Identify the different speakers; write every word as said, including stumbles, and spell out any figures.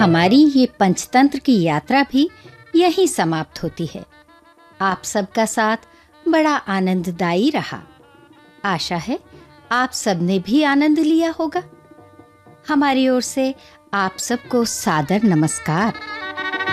Speaker 1: हमारी ये पंचतंत्र की यात्रा भी यहीं समाप्त होती है। आप सबका साथ बड़ा आनंददायी रहा। आशा है आप सबने भी आनंद लिया होगा। हमारी ओर से आप सबको सादर नमस्कार।